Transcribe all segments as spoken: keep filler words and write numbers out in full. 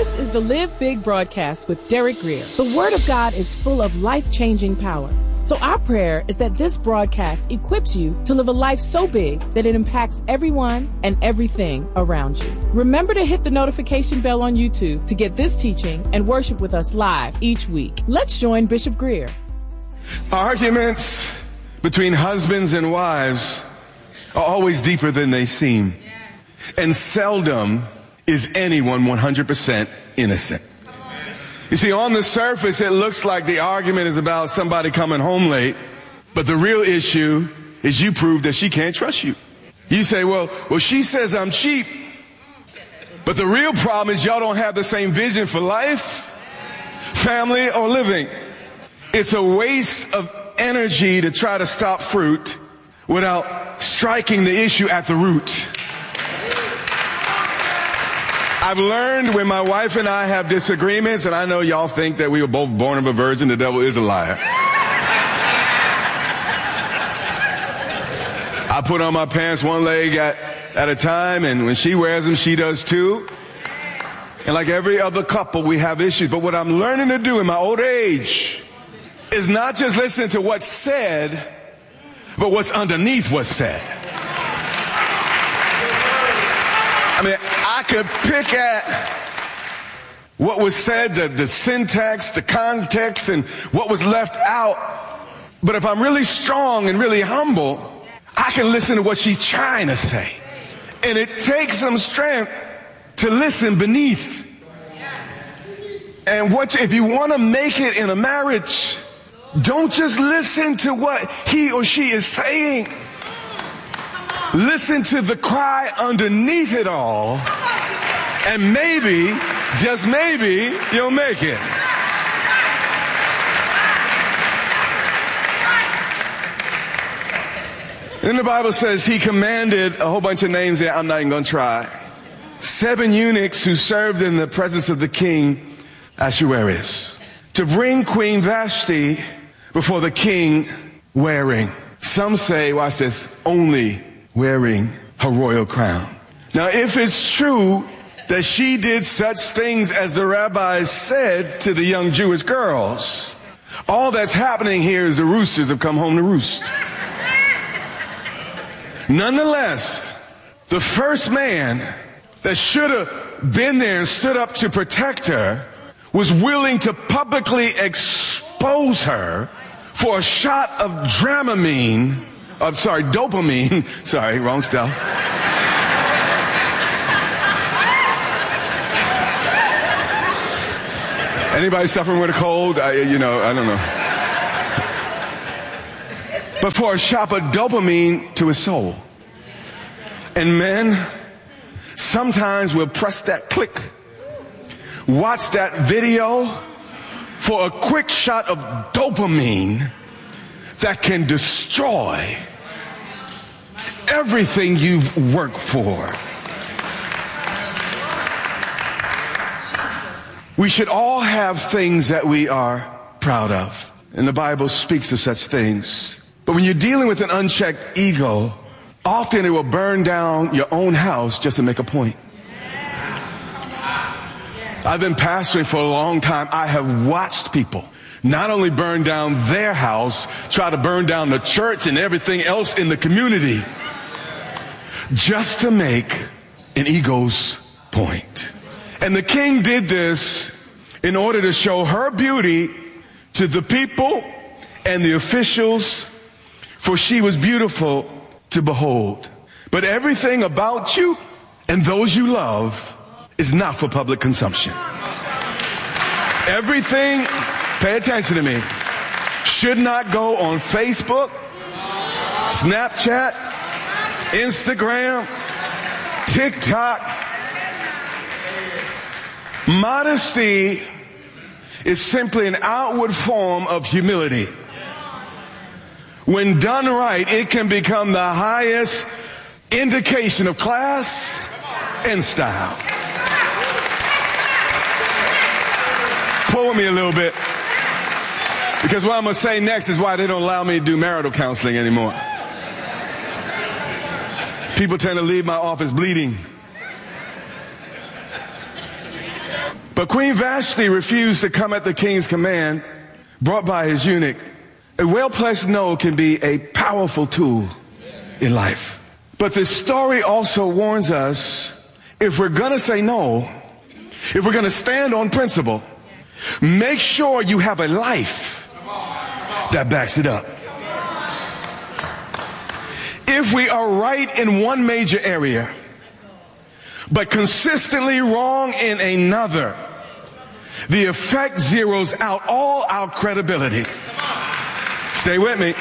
This is the Live Big broadcast with Derek Grier. The Word of God is full of life-changing power. So our prayer is that this broadcast equips you to live a life so big that it impacts everyone and everything around you. Remember to hit the notification bell on YouTube to get this teaching and worship with us live each week. Let's join Bishop Grier. Arguments between husbands and wives are always deeper than they seem. And seldom is anyone one hundred percent innocent. You see, on the surface, it looks like the argument is about somebody coming home late, but the real issue is you prove that she can't trust you. You say, well, well, she says I'm cheap, but the real problem is y'all don't have the same vision for life, family, or living. It's a waste of energy to try to stop fruit without striking the issue at the root. I've learned when my wife and I have disagreements, and I know y'all think that we were both born of a virgin, the devil is a liar. I put on my pants one leg at, at a time, and when she wears them, she does too. And like every other couple, we have issues. But what I'm learning to do in my old age is not just listen to what's said, but what's underneath what's said. I mean, I could pick at what was said, the, the syntax, the context, and what was left out. But if I'm really strong and really humble, I can listen to what she's trying to say. And it takes some strength to listen beneath. And what if you want to make it in a marriage, don't just listen to what he or she is saying. Listen to the cry underneath it all, and maybe, just maybe, you'll make it. Then the Bible says he commanded a whole bunch of names there. I'm not even going to try. Seven eunuchs who served in the presence of the king Ahasuerus to bring Queen Vashti before the king wearing, some say, watch this, only wearing her royal crown. Now, if it's true that she did such things as the rabbis said to the young Jewish girls, all that's happening here is the roosters have come home to roost. Nonetheless, the first man that should have been there and stood up to protect her was willing to publicly expose her for a shot of Dramamine. I'm sorry, dopamine. Sorry, wrong stuff. Anybody suffering with a cold? I, you know, I don't know. But for a shot of dopamine to his soul. And men, sometimes we'll press that click, watch that video for a quick shot of dopamine that can destroy everything you've worked for. We should all have things that we are proud of, and the Bible speaks of such things. But when you're dealing with an unchecked ego, often it will burn down your own house just to make a point. I've been pastoring for a long time. I have watched people not only burn down their house, try to burn down the church and everything else in the community just to make an ego's point. And the king did this in order to show her beauty to the people and the officials, for she was beautiful to behold. But everything about you and those you love is not for public consumption. Everything, pay attention to me, should not go on Facebook, Snapchat, Instagram, TikTok. Modesty is simply an outward form of humility. When done right, it can become the highest indication of class and style. Pull with me a little bit, because what I'm going to say next is why they don't allow me to do marital counseling anymore. People tend to leave my office bleeding. But Queen Vashti refused to come at the king's command brought by his eunuch. A well-placed no can be a powerful tool in life. But this story also warns us, if we're going to say no, if we're going to stand on principle, make sure you have a life that backs it up. If we are right in one major area, but consistently wrong in another, the effect zeroes out all our credibility. Stay with me.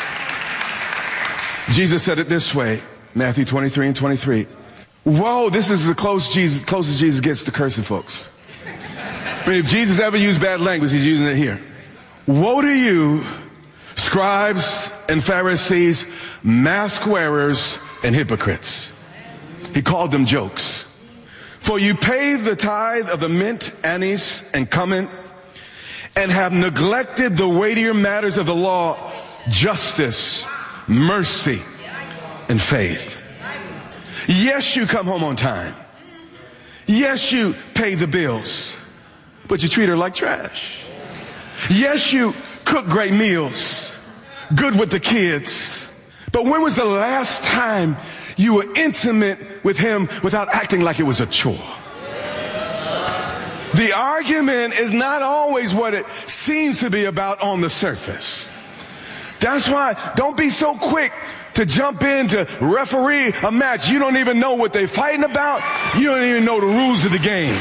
Jesus said it this way, Matthew twenty-three and twenty-three. Whoa, this is the close Jesus, closest Jesus gets to cursing folks. I mean, if Jesus ever used bad language, he's using it here. Woe to you, scribes and Pharisees, mask wearers and hypocrites. He called them jokes. For you pay the tithe of the mint, anise, and cumin, and have neglected the weightier matters of the law, justice, mercy, and faith. Yes, you come home on time. Yes, you pay the bills, but you treat her like trash. Yes, you cook great meals, good with the kids. But when was the last time you were intimate with him without acting like it was a chore? The argument is not always what it seems to be about on the surface. That's why don't be so quick to jump in to referee a match. You don't even know what they're fighting about. You don't even know the rules of the game.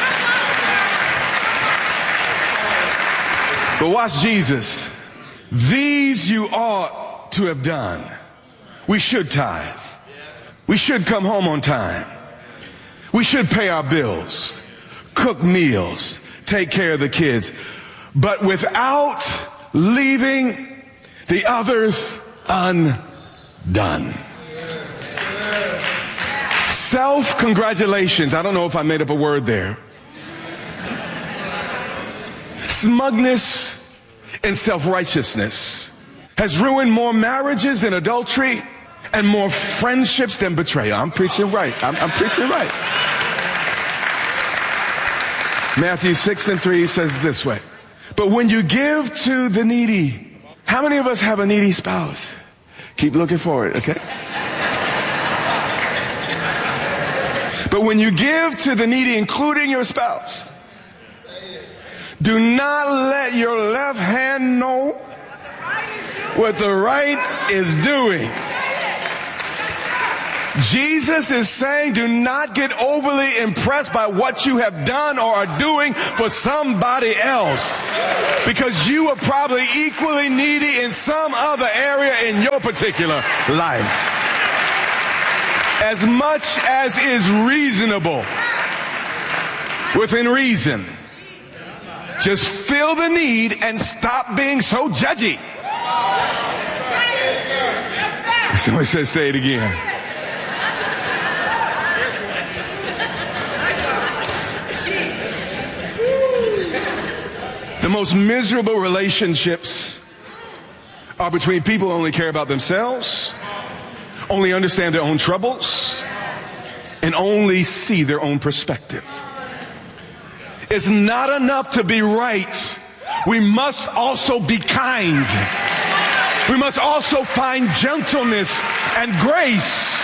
But watch Jesus. These you ought to have done. We should tithe. We should come home on time. We should pay our bills, cook meals, take care of the kids, but without leaving the others undone. Self-congratulations. I don't know if I made up a word there. Smugness and self-righteousness has ruined more marriages than adultery and more friendships than betrayal. I'm preaching right. I'm, I'm preaching right. Matthew six and three says this way. But when you give to the needy, how many of us have a needy spouse? Keep looking for it, okay? But when you give to the needy, including your spouse, do not let your left hand know what the right is doing. Jesus is saying, do not get overly impressed by what you have done or are doing for somebody else, because you are probably equally needy in some other area in your particular life. As much as is reasonable, within reason, just feel the need and stop being so judgy. Somebody says, say it again. The most miserable relationships are between people who only care about themselves, only understand their own troubles, and only see their own perspective. It's not enough to be right. We must also be kind. We must also find gentleness and grace.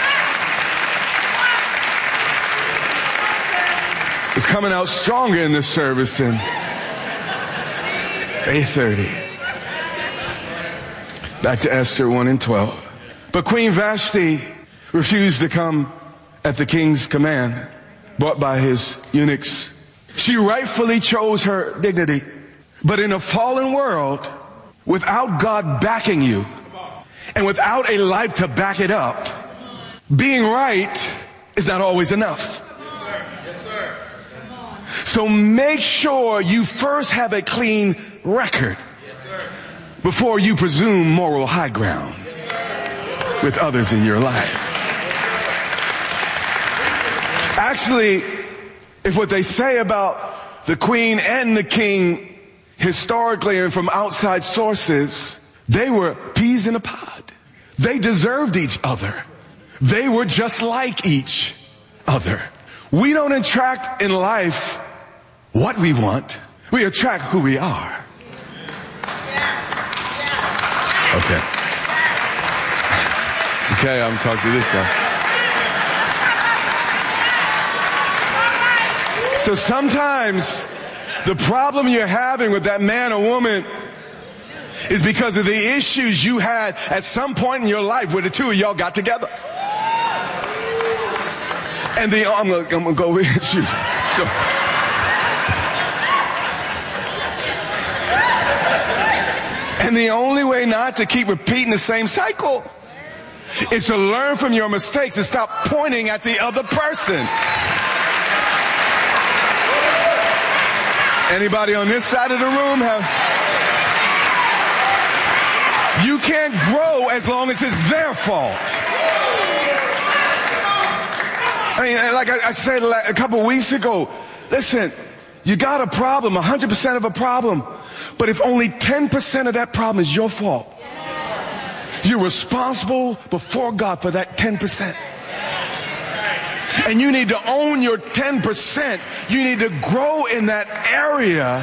It's coming out stronger in this service than eight thirty. Back to Esther one and twelve. But Queen Vashti refused to come at the king's command, brought by his eunuchs. She rightfully chose her dignity. But in a fallen world, without God backing you, and without a life to back it up, being right is not always enough. Yes, sir. Yes, sir. So make sure you first have a clean record before you presume moral high ground with others in your life. Actually, if what they say about the queen and the king historically and from outside sources, they were peas in a pod. They deserved each other. They were just like each other. We don't interact in life what we want. We attract who we are. Okay. Okay, I'm talking to this side. So sometimes the problem you're having with that man or woman is because of the issues you had at some point in your life where the two of y'all got together. And the, I'm gonna, I'm gonna go over here. Shoot. So, and the only way not to keep repeating the same cycle is to learn from your mistakes and stop pointing at the other person. Anybody on this side of the room have? You can't grow as long as it's their fault. I mean, like I said a couple weeks ago, listen, you got a problem, one hundred percent of a problem, but if only ten percent of that problem is your fault, you're responsible before God for that ten percent. And you need to own your ten percent. You need to grow in that area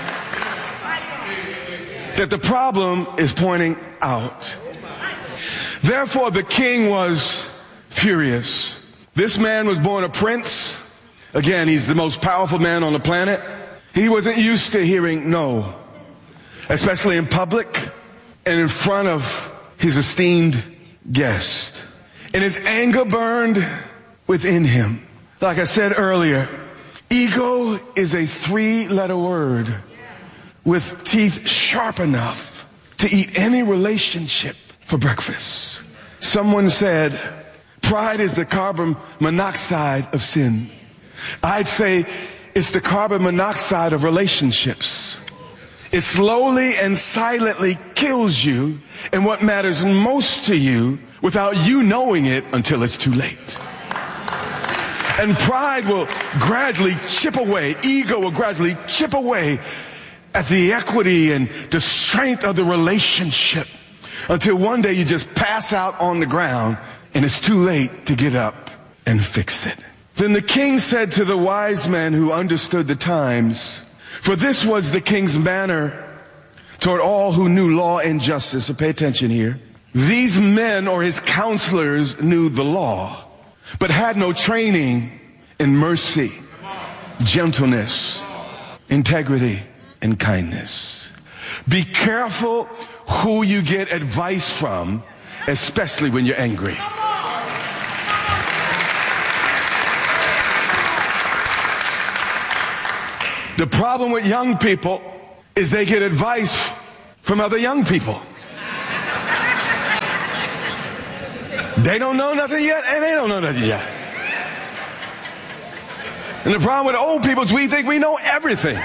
that the problem is pointing out. Therefore, the king was furious. This man was born a prince. Again, he's the most powerful man on the planet. He wasn't used to hearing no, especially in public and in front of his esteemed guest. And his anger burned within him. Like I said earlier, ego is a three-letter word with teeth sharp enough to eat any relationship for breakfast. Someone said, pride is the carbon monoxide of sin. I'd say it's the carbon monoxide of relationships. It slowly and silently kills you and what matters most to you without you knowing it until it's too late. And pride will gradually chip away, ego will gradually chip away at the equity and the strength of the relationship until one day you just pass out on the ground and it's too late to get up and fix it. Then the king said to the wise men who understood the times, for this was the king's manner toward all who knew law and justice. So pay attention here. These men or his counselors knew the law, but had no training in mercy, gentleness, integrity, and kindness. Be careful who you get advice from, especially when you're angry. The problem with young people is they get advice from other young people. They don't know nothing yet, and they don't know nothing yet. And the problem with old people is we think we know everything.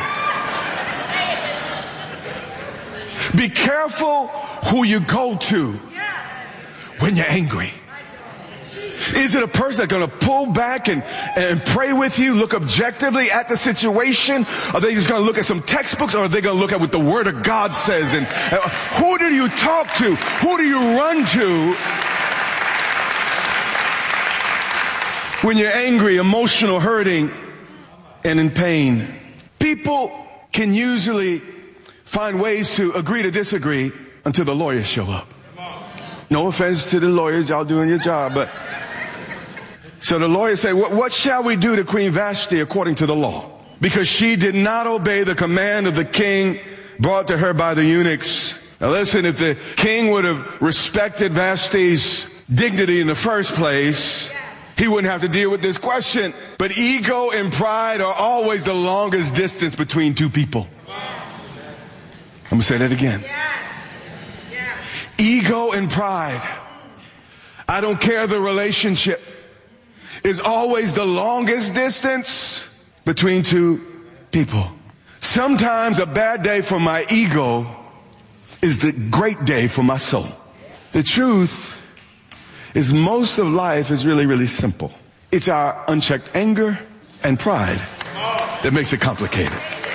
Be careful who you go to when you're angry. Is it a person that's going to pull back and, and pray with you, look objectively at the situation? Are they just going to look at some textbooks, or are they going to look at what the Word of God says? And uh, who do you talk to? Who do you run to when you're angry, emotional, hurting, and in pain? People can usually find ways to agree to disagree until the lawyers show up. No offense to the lawyers, y'all doing your job, but so the lawyers say, what, what shall we do to Queen Vashti according to the law? Because she did not obey the command of the king brought to her by the eunuchs. Now listen, if the king would have respected Vashti's dignity in the first place, he wouldn't have to deal with this question. But ego and pride are always the longest distance between two people. I'm going to say that again. Ego and pride, I don't care the relationship, is always the longest distance between two people. Sometimes a bad day for my ego is the great day for my soul. The truth is most of life is really, really simple. It's our unchecked anger and pride that makes it complicated.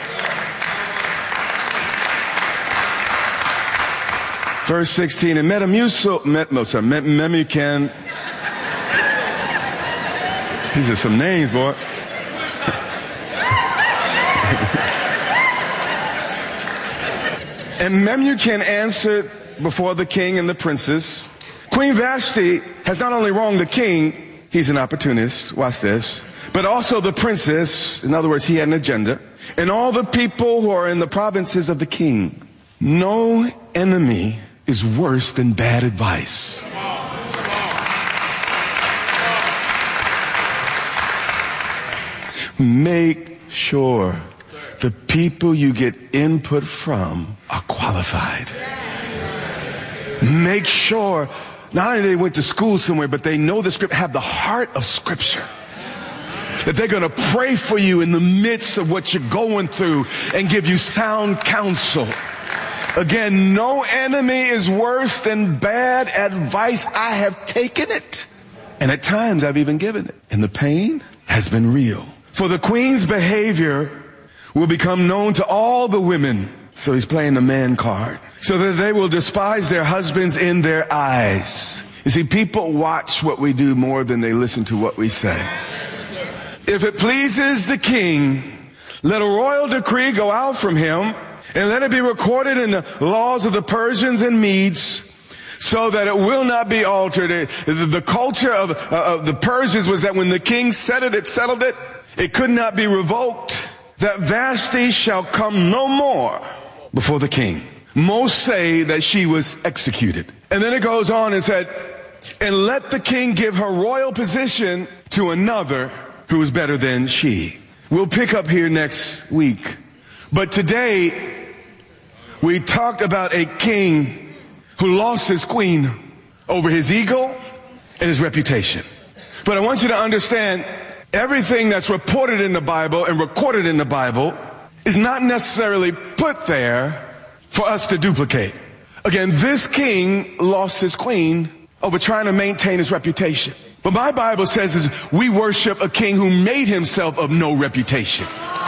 Verse sixteen, and Metamucil, Met, no, sorry, Met, Memucan. These are some names, boy. And Memucan answered before the king and the princes. Queen Vashti has not only wronged the king, he's an opportunist, watch this, but also the princess, in other words, he had an agenda, and all the people who are in the provinces of the king. No enemy is worse than bad advice. Make sure the people you get input from are qualified. Make sure not only they went to school somewhere, but they know the script, have the heart of Scripture. That they're going to pray for you in the midst of what you're going through and give you sound counsel. Again, no enemy is worse than bad advice. I have taken it. And at times I've even given it. And the pain has been real. For the queen's behavior will become known to all the women. So he's playing the man card. So that they will despise their husbands in their eyes. You see, people watch what we do more than they listen to what we say. If it pleases the king, let a royal decree go out from him, and let it be recorded in the laws of the Persians and Medes, so that it will not be altered. The culture of, of the Persians was that when the king said it, it settled it. It could not be revoked. That Vashti shall come no more before the king. Most say that she was executed. And then it goes on and said, and let the king give her royal position to another who is better than she. We'll pick up here next week. But today, we talked about a king who lost his queen over his ego and his reputation. But I want you to understand, everything that's reported in the Bible and recorded in the Bible is not necessarily put there for us to duplicate. Again, this king lost his queen over trying to maintain his reputation. But my Bible says is we worship a king who made himself of no reputation.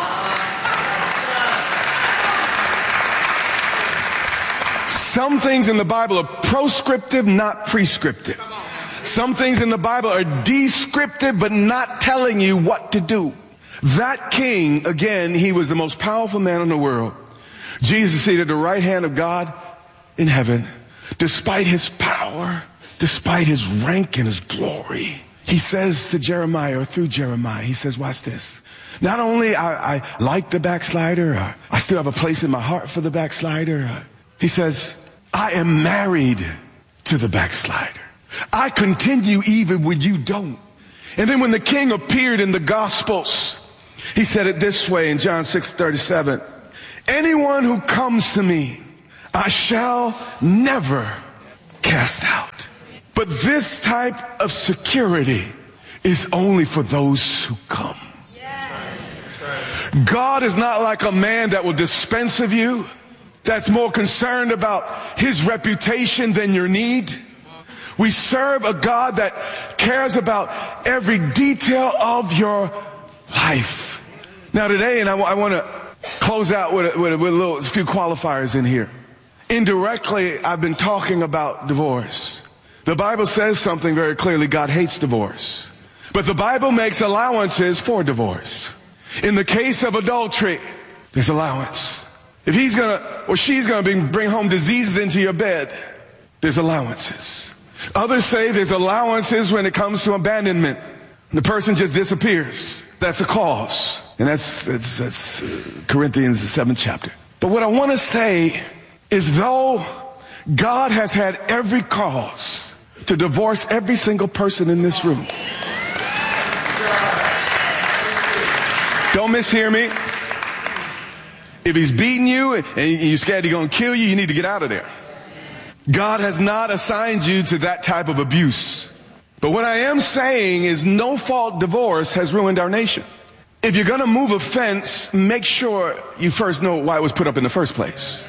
Some things in the Bible are proscriptive, not prescriptive. Some things in the Bible are descriptive, but not telling you what to do. That king, again, he was the most powerful man in the world. Jesus seated at the right hand of God in heaven. Despite his power, despite his rank and his glory, he says to Jeremiah, or through Jeremiah, he says, watch this. Not only I, I like the backslider, I, I still have a place in my heart for the backslider. He says, I am married to the backslider. I continue even when you don't. And then when the king appeared in the Gospels, he said it this way in John six thirty-seven. Anyone who comes to me, I shall never cast out. But this type of security is only for those who come. Yes. God is not like a man that will dispense of you, that's more concerned about his reputation than your need. We serve a God that cares about every detail of your life. Now today, and I, w- I want to close out with a, with, a, with a little a few qualifiers in here. Indirectly, I've been talking about divorce. The Bible says something very clearly. God hates divorce. But the Bible makes allowances for divorce. In the case of adultery, there's allowance. If he's going to, or she's going to bring home diseases into your bed, there's allowances. Others say there's allowances when it comes to abandonment. The person just disappears. That's a cause. And that's, that's, that's uh, Corinthians, the seventh chapter. But what I want to say is though God has had every cause to divorce every single person in this room. Don't mishear me. If he's beating you and you're scared he's going to kill you, you need to get out of there. God has not assigned you to that type of abuse. But what I am saying is no fault divorce has ruined our nation. If you're going to move a fence, make sure you first know why it was put up in the first place.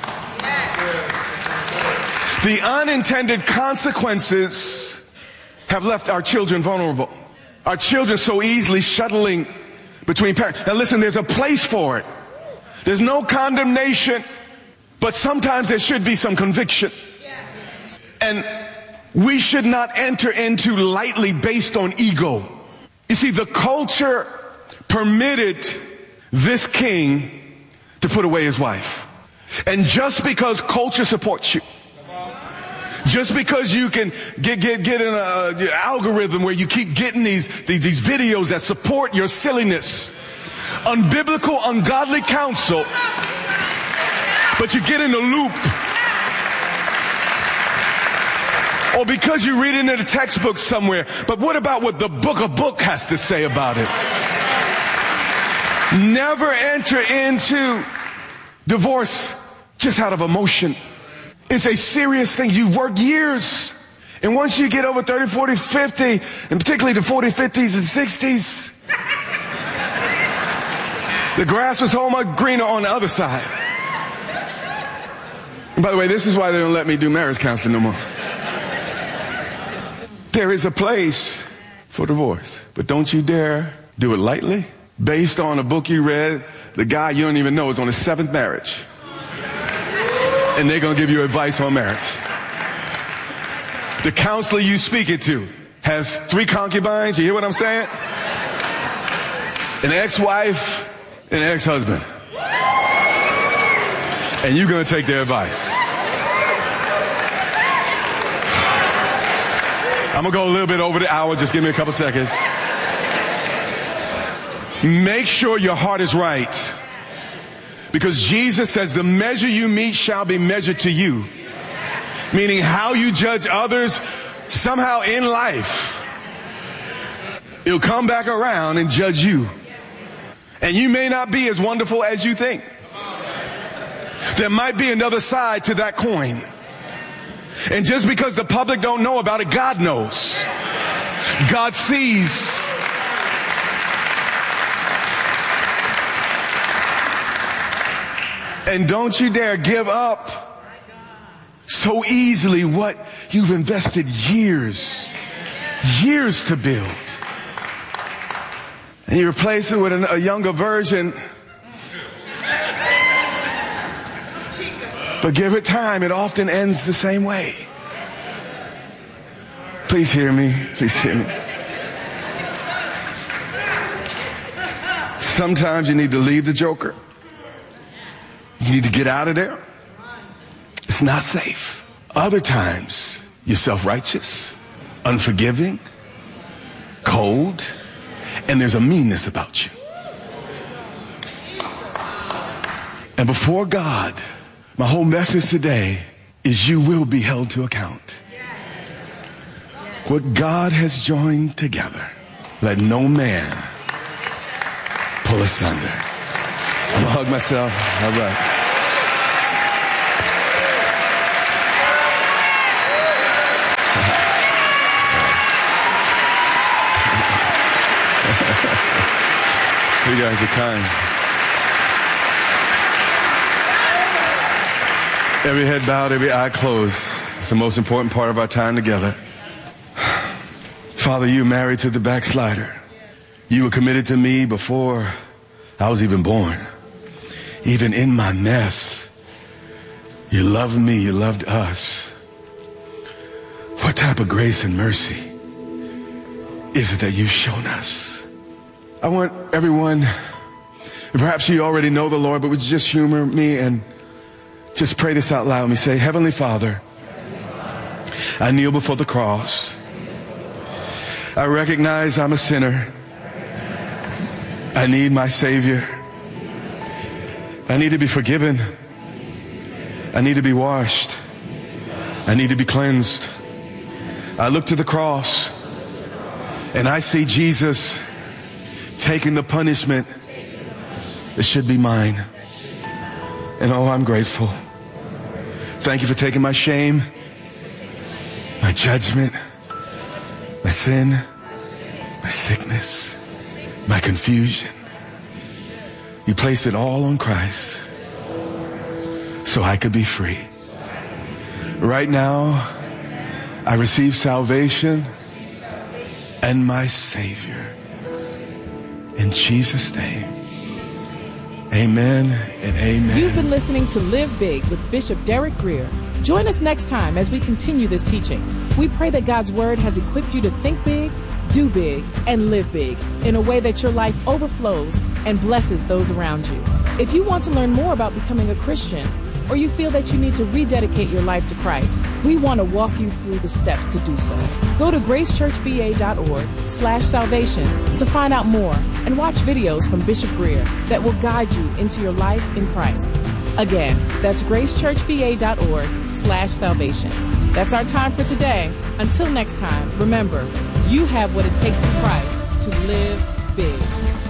The unintended consequences have left our children vulnerable. Our children so easily shuttling between parents. Now listen, there's a place for it. There's no condemnation, but sometimes there should be some conviction. Yes. And we should not enter into lightly based on ego. You see, the culture permitted this king to put away his wife. And just because culture supports you, just because you can get get get in an algorithm where you keep getting these, these these videos that support your silliness, unbiblical, ungodly counsel, but you get in a loop, or because you read it in a textbook somewhere. But what about what the book of book has to say about it? Never enter into divorce just out of emotion. It's a serious thing. You've worked years. And once you get over thirty, forty, fifty, and particularly the forties, fifties, and sixties, the grass was so much greener on the other side. And by the way, this is why they don't let me do marriage counseling no more. There is a place for divorce, but don't you dare do it lightly. Based on a book you read, the guy you don't even know is on his seventh marriage. And they're going to give you advice on marriage. The counselor you speak it to has three concubines. You hear what I'm saying? An ex-wife and an ex-husband. And you're going to take their advice. I'm going to go a little bit over the hour. Just give me a couple seconds. Make sure your heart is right. Because Jesus says the measure you meet shall be measured to you. Meaning how you judge others somehow in life, it'll come back around and judge you. And you may not be as wonderful as you think. There might be another side to that coin. And just because the public don't know about it, God knows. God sees. And don't you dare give up so easily what you've invested years, years to build. And you replace it with a, a younger version. But give it time, it often ends the same way. Please hear me, please hear me. Sometimes you need to leave the joker. You need to get out of there. It's not safe. Other times, you're self-righteous, unforgiving, cold, and there's a meanness about you. And before God, my whole message today is you will be held to account. What God has joined together, let no man pull asunder. I'm gonna hug myself. All right. You guys are kind. Every head bowed, every eye closed. It's the most important part of our time together. Father, you married to the backslider. You were committed to me before I was even born. Even in my mess, you loved me, you loved us. What type of grace and mercy is it that you've shown us? I want everyone, perhaps you already know the Lord, but would you just humor me and just pray this out loud with me. Say, Heavenly Father, I kneel before the cross. I recognize I'm a sinner. I need my Savior. I need to be forgiven. I need to be washed. I need to be cleansed. I look to the cross and I see Jesus taking the punishment that should be mine. And oh, I'm grateful. Thank you for taking my shame, my judgment, my sin, my sickness, my confusion. You placed it all on Christ so I could be free. Right now, I receive salvation and my Savior. In Jesus' name, amen and amen. You've been listening to Live Big with Bishop Derek Grier. Join us next time as we continue this teaching. We pray that God's Word has equipped you to think big, do big, and live big in a way that your life overflows and blesses those around you. If you want to learn more about becoming a Christian, or you feel that you need to rededicate your life to Christ, we want to walk you through the steps to do so. Go to gracechurchva.org slash salvation to find out more and watch videos from Bishop Greer that will guide you into your life in Christ. Again, that's gracechurchva.org slash salvation. That's our time for today. Until next time, remember, you have what it takes in Christ to live big.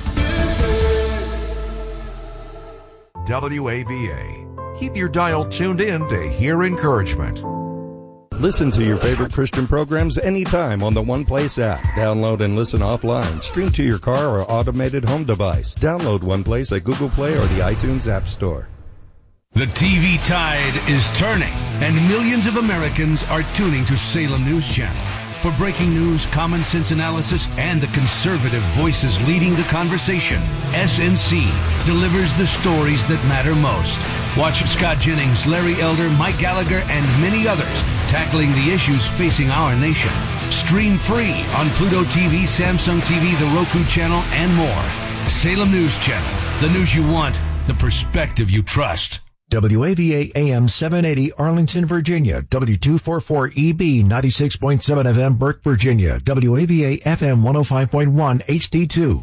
W A V A. Keep your dial tuned in to hear encouragement. Listen to your favorite Christian programs anytime on the One Place app. Download and listen offline. Stream to your car or automated home device. Download One Place at Google Play or the iTunes App Store. The T V tide is turning, and millions of Americans are tuning to Salem News Channel. For breaking news, common sense analysis, and the conservative voices leading the conversation, S N C delivers the stories that matter most. Watch Scott Jennings, Larry Elder, Mike Gallagher, and many others tackling the issues facing our nation. Stream free on Pluto T V, Samsung T V, the Roku channel, and more. Salem News Channel, the news you want, the perspective you trust. W A V A A M seven eighty Arlington, Virginia. W two forty-four E B ninety-six point seven F M Burke, Virginia. W A V A F M one oh five point one H D two.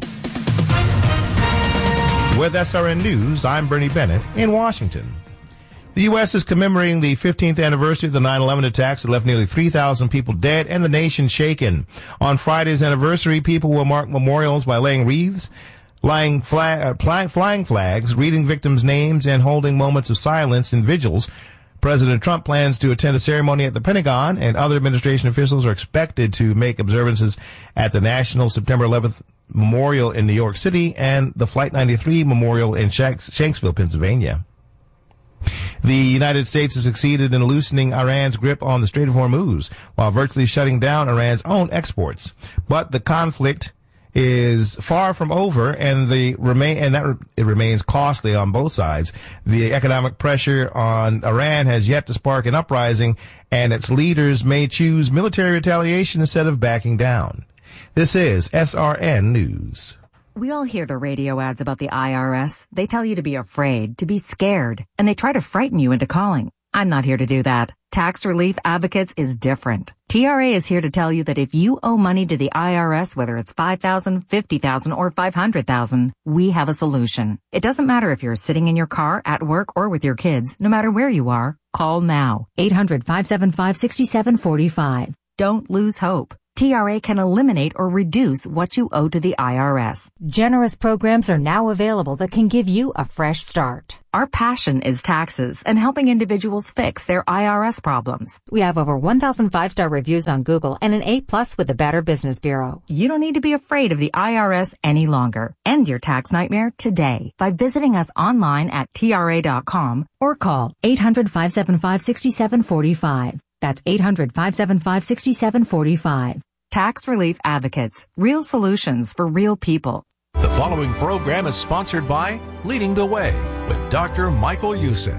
With S R N News, I'm Bernie Bennett in Washington. The U S is commemorating the fifteenth anniversary of the nine eleven attacks that left nearly three thousand people dead and the nation shaken. On Friday's anniversary, people will mark memorials by laying wreaths, Flying, flag, uh, flying flags, reading victims' names, and holding moments of silence and vigils. President Trump plans to attend a ceremony at the Pentagon, and other administration officials are expected to make observances at the National September eleventh Memorial in New York City and the Flight ninety-three Memorial in Shanks- Shanksville, Pennsylvania. The United States has succeeded in loosening Iran's grip on the Strait of Hormuz while virtually shutting down Iran's own exports. But the conflict is far from over, and the remain and that re- it remains costly on both sides. The economic pressure on Iran has yet to spark an uprising, and its leaders may choose military retaliation instead of backing down. This is S R N News. We all hear the radio ads about the I R S. They tell you to be afraid, to be scared, and they try to frighten you into calling. I'm not here to do that. Tax Relief Advocates is different. T R A is here to tell you that if you owe money to the I R S, whether it's five thousand dollars, fifty thousand dollars, or five hundred thousand dollars, we have a solution. It doesn't matter if you're sitting in your car, at work, or with your kids. No matter where you are, call now. eight hundred, five seven five, six seven four five. Don't lose hope. T R A can eliminate or reduce what you owe to the I R S. Generous programs are now available that can give you a fresh start. Our passion is taxes and helping individuals fix their I R S problems. We have over one thousand five-star reviews on Google and an A plus with the Better Business Bureau. You don't need to be afraid of the I R S any longer. End your tax nightmare today by visiting us online at T R A dot com or call eight hundred, five seven five, six seven four five. That's eight hundred, five seven five, six seven four five. Tax Relief Advocates. Real solutions for real people. The following program is sponsored by Leading the Way with Doctor Michael Youssef.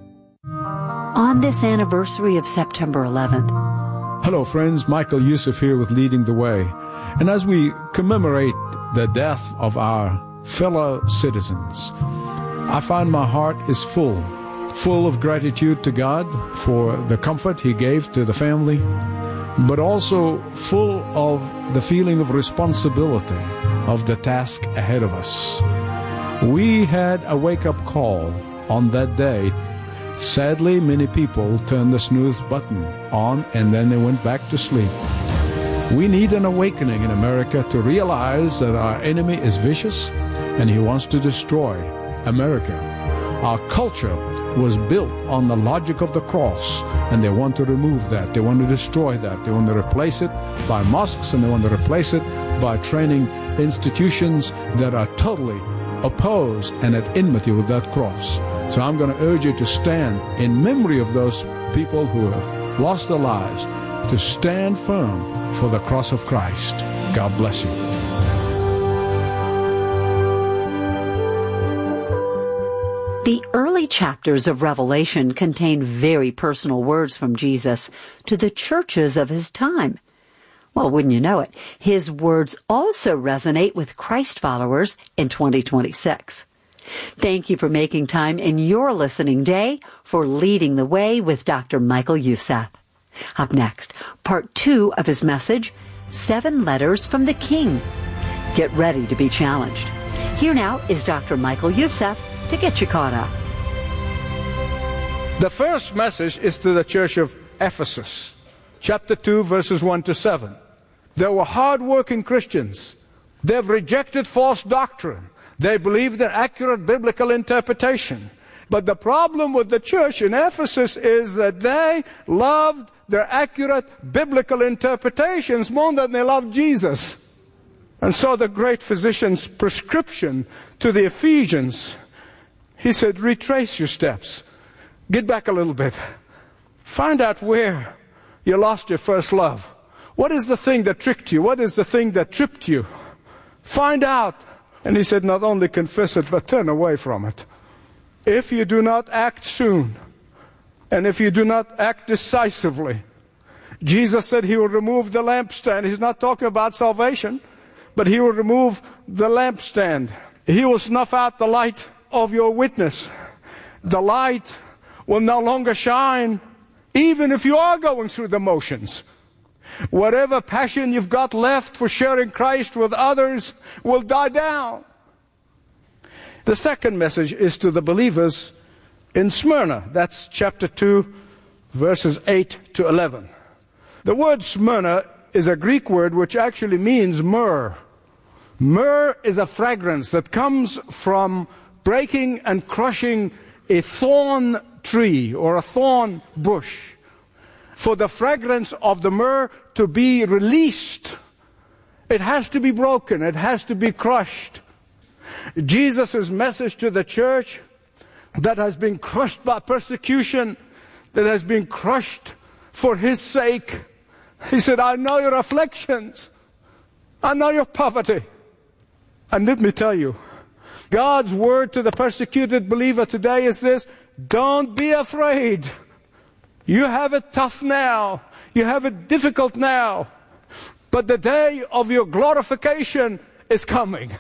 On this anniversary of September eleventh. Hello friends, Michael Youssef here with Leading the Way. And as we commemorate the death of our fellow citizens, I find my heart is full, full of gratitude to God for the comfort He gave to the family, but also full of the feeling of responsibility of the task ahead of us. We had a wake-up call on that day. Sadly, many people turned the snooze button on and then they went back to sleep. We need an awakening in America to realize that our enemy is vicious and he wants to destroy America. Our culture was built on the logic of the cross, and they want to remove that. They want to destroy that. They want to replace it by mosques, and they want to replace it by training institutions that are totally opposed and at enmity with that cross. So I'm going to urge you to stand in memory of those people who have lost their lives, to stand firm for the cross of Christ. God bless you. The early chapters of Revelation contain very personal words from Jesus to the churches of his time. Well, wouldn't you know it, his words also resonate with Christ followers in twenty twenty-six. Thank you for making time in your listening day for Leading the Way with Doctor Michael Youssef. Up next, part two of his message, Seven Letters from the King. Get ready to be challenged. Here now is Doctor Michael Youssef to get you caught up. The first message is to the church of Ephesus, chapter two, verses one to seven. They were hard-working Christians. They've rejected false doctrine. They believed in accurate biblical interpretation. But the problem with the church in Ephesus is that they loved their accurate biblical interpretations more than they loved Jesus. And so the great physician's prescription to the Ephesians, he said, retrace your steps. Get back a little bit. Find out where you lost your first love. What is the thing that tricked you? What is the thing that tripped you? Find out. And he said, not only confess it, but turn away from it. If you do not act soon, and if you do not act decisively, Jesus said he will remove the lampstand. He's not talking about salvation, but he will remove the lampstand. He will snuff out the light of your witness. The light will no longer shine, even if you are going through the motions. Whatever passion you've got left for sharing Christ with others will die down. The second message is to the believers in Smyrna. That's chapter two, verses eight to eleven. The word Smyrna is a Greek word which actually means myrrh. Myrrh is a fragrance that comes from breaking and crushing a thorn tree or a thorn bush. For the fragrance of the myrrh to be released, it has to be broken, it has to be crushed. Jesus' message to the church that has been crushed by persecution, that has been crushed for his sake, he said, I know your afflictions, I know your poverty. And let me tell you, God's word to the persecuted believer today is this: don't be afraid. You have it tough now. You have it difficult now. But the day of your glorification is coming.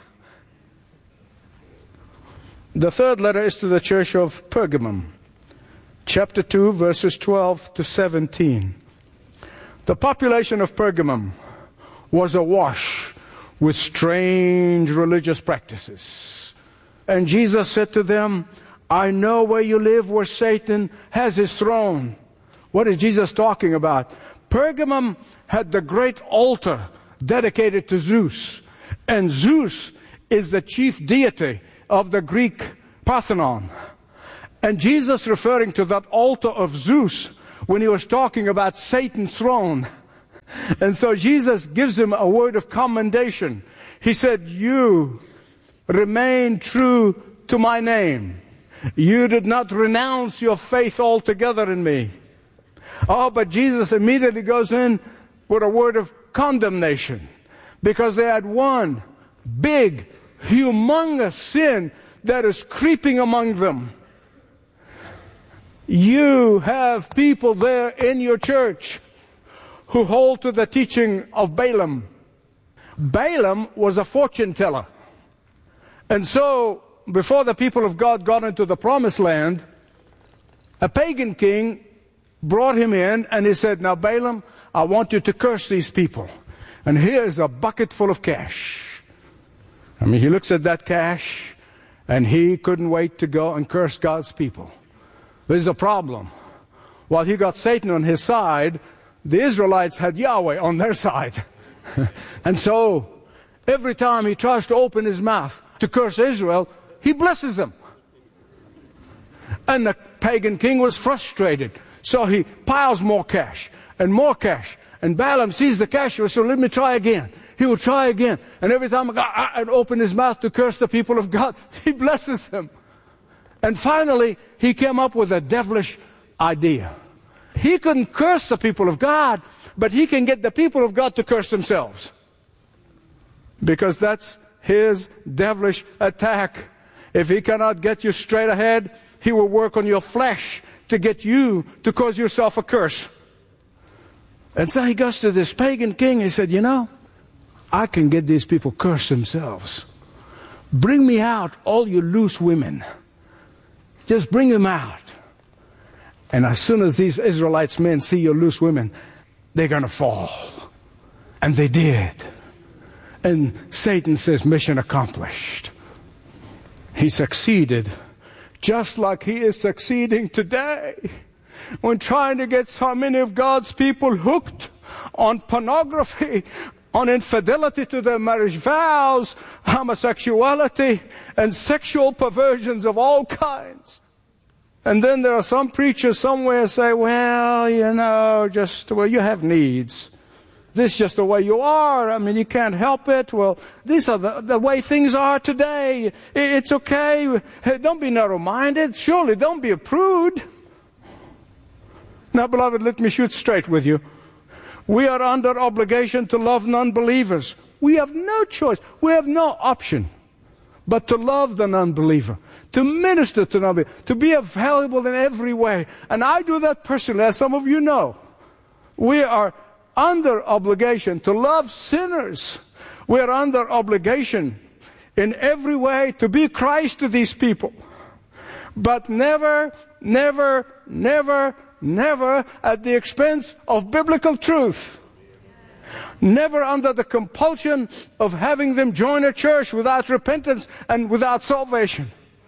The third letter is to the church of Pergamum, chapter two, verses twelve to seventeen. The population of Pergamum was awash with strange religious practices. And Jesus said to them, I know where you live, where Satan has his throne. What is Jesus talking about? Pergamum had the great altar dedicated to Zeus. And Zeus is the chief deity of the Greek Parthenon. And Jesus, referring to that altar of Zeus when he was talking about Satan's throne. And so Jesus gives him a word of commendation. He said, you remain true to my name. You did not renounce your faith altogether in me. Oh, but Jesus immediately goes in with a word of condemnation, because they had one big, humongous sin that is creeping among them. You have people there in your church who hold to the teaching of Balaam. Balaam was a fortune teller. And so, before the people of God got into the promised land, a pagan king brought him in and he said, now Balaam, I want you to curse these people. And here's a bucket full of cash. I mean, he looks at that cash and he couldn't wait to go and curse God's people. There's a problem. While he got Satan on his side, the Israelites had Yahweh on their side. And so, every time he tries to open his mouth to curse Israel, he blesses them. And the pagan king was frustrated. So he piles more cash and more cash. And Balaam sees the cash, so let me try again. He will try again. And every time I'd open his mouth to curse the people of God, he blesses them. And finally, he came up with a devilish idea. He couldn't curse the people of God, but he can get the people of God to curse themselves. Because that's his devilish attack. If he cannot get you straight ahead, he will work on your flesh to get you to cause yourself a curse. And so he goes to this pagan king. He said, you know, I can get these people curse themselves. Bring me out all you loose women. Just bring them out. And as soon as these Israelites men see your loose women, they're going to fall. And they did. And Satan says, mission accomplished. He succeeded, just like he is succeeding today, when trying to get so many of God's people hooked on pornography, on infidelity to their marriage vows, homosexuality, and sexual perversions of all kinds. And then there are some preachers somewhere say, well, you know, just, well, you have needs. This is just the way you are. I mean, you can't help it. Well, these are the, the way things are today. It's okay. Hey, don't be narrow-minded. Surely don't be a prude. Now, beloved, let me shoot straight with you. We are under obligation to love non-believers. We have no choice. We have no option but to love the non-believer, to minister to non-believer, to be available in every way. And I do that personally, as some of you know. We are under obligation to love sinners. We are under obligation in every way to be Christ to these people. But never, never, never, never at the expense of biblical truth. Never under the compulsion of having them join a church without repentance and without salvation.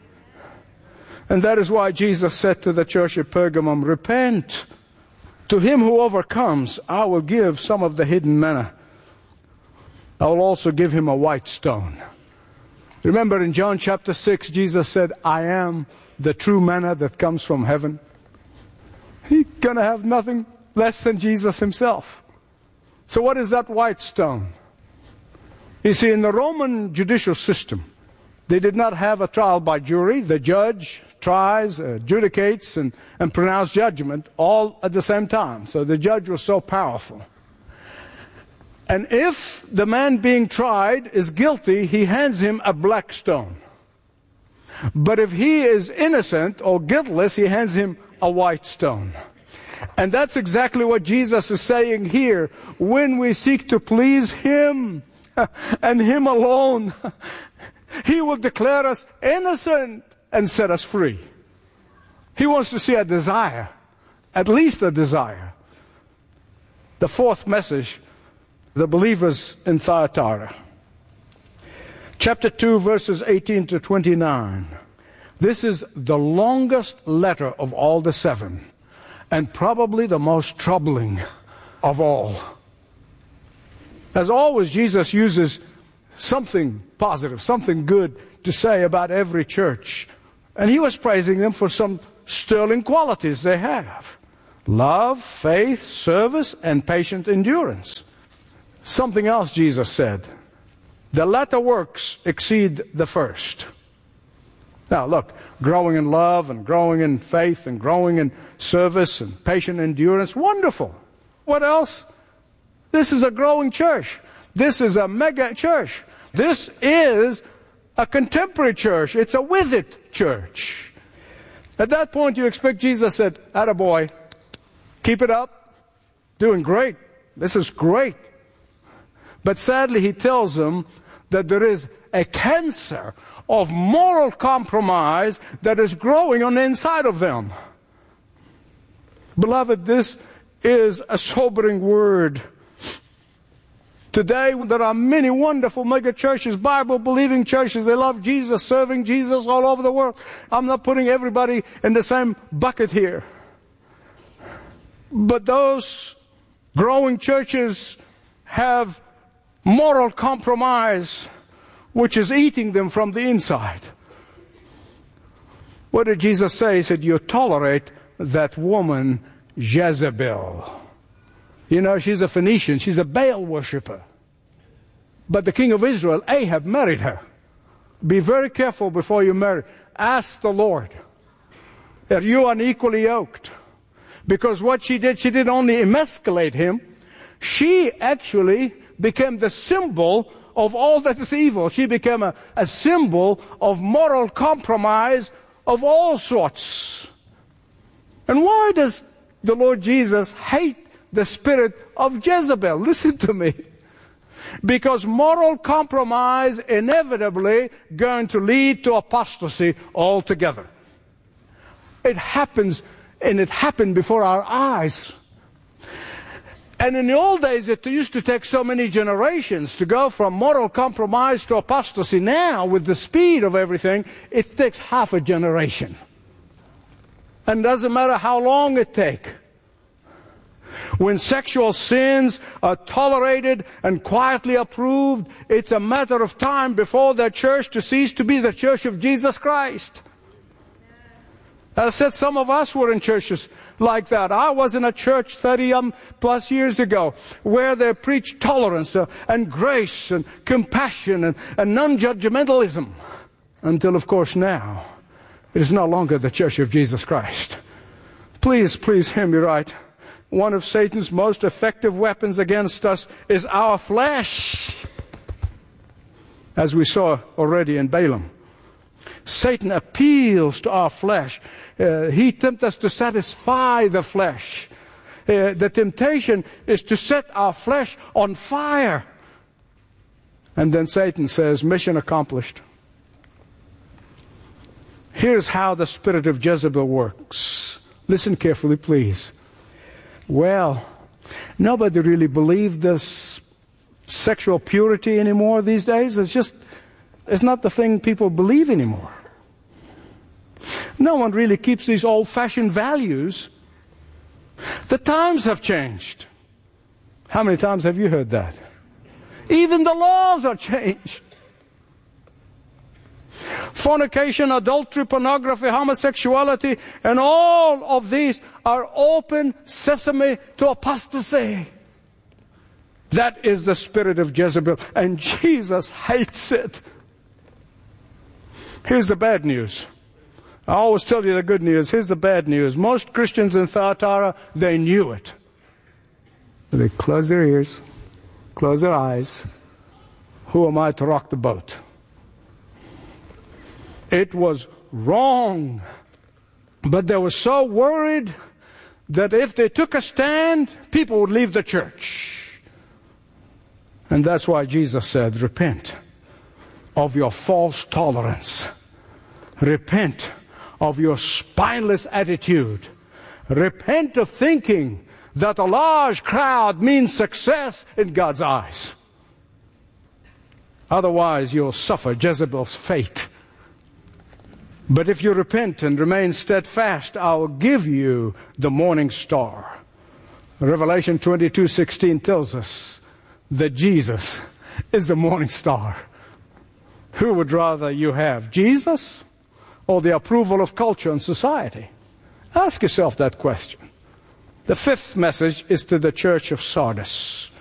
And that is why Jesus said to the church at Pergamum, repent. To him who overcomes, I will give some of the hidden manna. I will also give him a white stone. Remember in John chapter six, Jesus said, I am the true manna that comes from heaven. He's going to have nothing less than Jesus himself. So what is that white stone? You see, in the Roman judicial system, they did not have a trial by jury. The judge tries, adjudicates, and, and pronounces judgment all at the same time. So the judge was so powerful. And if the man being tried is guilty, he hands him a black stone. But if he is innocent or guiltless, he hands him a white stone. And that's exactly what Jesus is saying here. When we seek to please him and him alone, he will declare us innocent and set us free. He wants to see a desire, at least a desire. The fourth message, the believers in Thyatira. Chapter two, verses eighteen to twenty-nine. This is the longest letter of all the seven, and probably the most troubling of all. As always, Jesus uses something positive, something good to say about every church. And he was praising them for some sterling qualities they have. Love, faith, service, and patient endurance. Something else Jesus said. The latter works exceed the first. Now look, growing in love and growing in faith and growing in service and patient endurance, wonderful. What else? This is a growing church. This is a mega church. This is a contemporary church. It's a with it church. At that point you expect Jesus said, attaboy, keep it up, doing great. This is great. But sadly he tells them that there is a cancer of moral compromise that is growing on the inside of them. Beloved, this is a sobering word. Today there are many wonderful mega churches, Bible-believing churches. They love Jesus, serving Jesus all over the world. I'm not putting everybody in the same bucket here. But those growing churches have moral compromise which is eating them from the inside. What did Jesus say? He said, you tolerate that woman Jezebel. You know, she's a Phoenician. She's a Baal worshiper. But the king of Israel, Ahab, married her. Be very careful before you marry. Ask the Lord, are you unequally yoked? Because what she did, she didn't only emasculate him, she actually became the symbol of all that is evil. She became a, a symbol of moral compromise of all sorts. And why does the Lord Jesus hate the spirit of Jezebel. Listen to me. Because moral compromise inevitably going to lead to apostasy altogether. It happens, and it happened before our eyes. And in the old days, it used to take so many generations to go from moral compromise to apostasy. Now, with the speed of everything, it takes half a generation. And it doesn't matter how long it takes. When sexual sins are tolerated and quietly approved, it's a matter of time before the church to cease to be the church of Jesus Christ. As I said, some of us were in churches like that. I was in a church thirty um, plus years ago where they preached tolerance uh, and grace and compassion and, and non-judgmentalism. Until, of course, now it is no longer the church of Jesus Christ. Please, please hear me right. One of Satan's most effective weapons against us is our flesh, as we saw already in Balaam. Satan appeals to our flesh. Uh, he tempts us to satisfy the flesh. Uh, the temptation is to set our flesh on fire. And then Satan says, mission accomplished. Here's how the spirit of Jezebel works. Listen carefully, please. Well, nobody really believes this sexual purity anymore these days. It's just, it's not the thing people believe anymore. No one really keeps these old-fashioned values. The times have changed. How many times have you heard that? Even the laws are changed. Fornication, adultery, pornography, homosexuality, and all of these are open sesame to apostasy. That is the spirit of Jezebel, and Jesus hates it. Here's the bad news. I always tell you the good news. Here's the bad news. Most Christians in Thyatira, they knew it. They close their ears, close their eyes. Who am I to rock the boat? It was wrong. But they were so worried that if they took a stand, people would leave the church. And that's why Jesus said, repent of your false tolerance. Repent of your spineless attitude. Repent of thinking that a large crowd means success in God's eyes. Otherwise, you'll suffer Jezebel's fate. But if you repent and remain steadfast, I'll give you the morning star. Revelation twenty-two sixteen tells us that Jesus is the morning star. Who would rather you have, Jesus or the approval of culture and society? Ask yourself that question. The fifth message is to the church of Sardis.